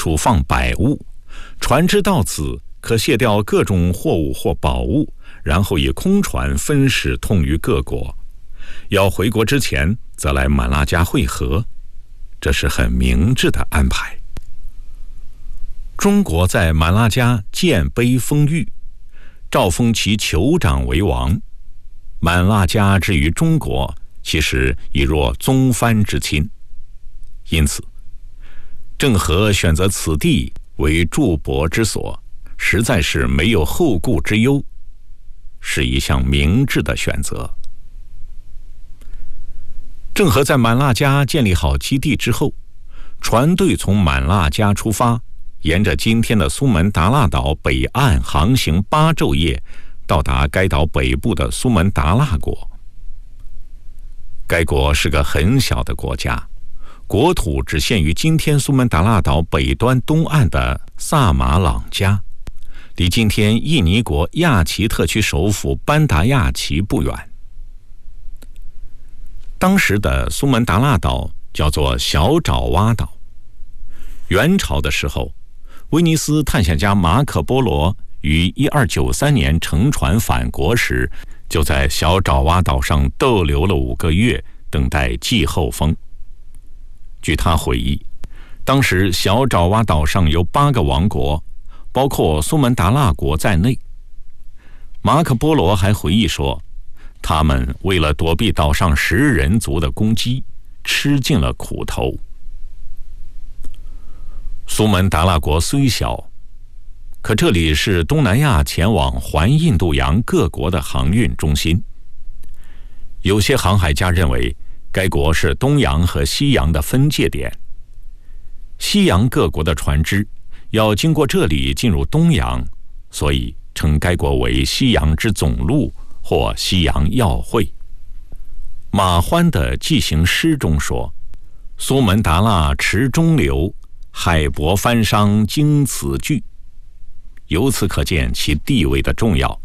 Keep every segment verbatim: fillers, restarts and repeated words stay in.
储放百物，船只到此可卸掉各种货物或宝物，然后以空船分使通于各国。要回国之前，则来满拉加会合，这是很明智的安排。中国在满拉加建碑封玉，诏封其酋长为王。满拉加之于中国，其实已若宗藩之亲，因此郑和选择此地为驻泊之所，实在是没有后顾之忧，是一项明智的选择。郑和在满拉加建立好基地之后，船队从满拉加出发，沿着今天的苏门答腊岛北岸航行八昼夜，到达该岛北部的苏门答腊国。该国是个很小的国家，国土只限于今天苏门答腊岛北端东岸的萨马朗加，离今天印尼国亚齐特区首府班达亚齐不远。当时的苏门答腊岛叫做小爪哇岛。元朝的时候，威尼斯探险家马可波罗于一二九三年乘船返国时，就在小爪哇岛上逗留了五个月，等待季候风。据他回忆，当时小爪哇岛上有八个王国，包括苏门答腊国在内。马可波罗还回忆说，他们为了躲避岛上食人族的攻击，吃尽了苦头。苏门答腊国虽小，可这里是东南亚前往环印度洋各国的航运中心。有些航海家认为，该国是东洋和西洋的分界点。西洋各国的船只要经过这里进入东洋，所以称该国为西洋之总路或西洋要会。马欢的记行诗中说，苏门答腊池中流，海舶帆商经此聚，由此可见其地位的重要。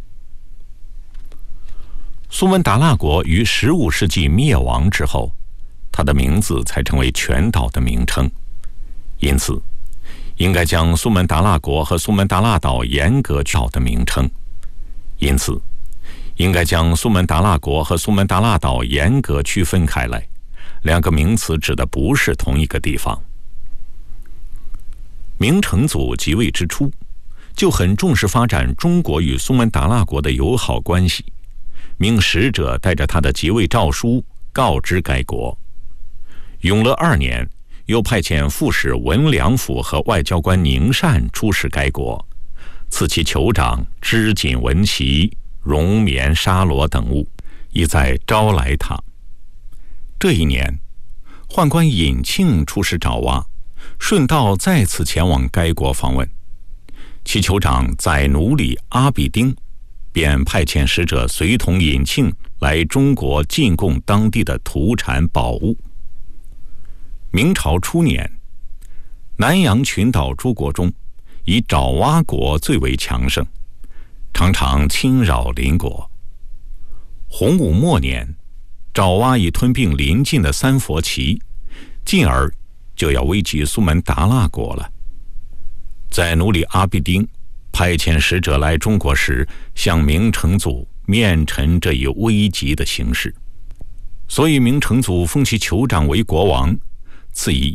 苏门答腊国于十五世纪灭亡之后，它的名字才成为全岛的名称，因此应该将苏门答腊国和苏门答腊岛严格区的名称，因此应该将苏门答腊国和苏门答腊岛严格区分开来，两个名词指的不是同一个地方。明成祖即位之初，就很重视发展中国与苏门答腊国的友好关系，命使者带着他的即位诏书告知该国。永乐二年，又派遣副使文良辅和外交官宁善出使该国，赐其酋长织锦纹旗、绒棉纱罗等物，意在招来他。这一年，宦官尹庆出使爪哇，顺道再次前往该国访问。其酋长宰奴里阿比丁便派遣使者随同尹庆来中国进贡当地的土产宝物。明朝初年，南洋群岛诸国中，以爪哇国最为强盛，常常侵扰邻国。洪武末年，爪哇已吞并邻近的三佛齐，进而就要危及苏门答腊国了。在努里阿比丁派遣使者来中国时，向明成祖面陈这一危急的形势，所以明成祖封其酋长为国王，赐以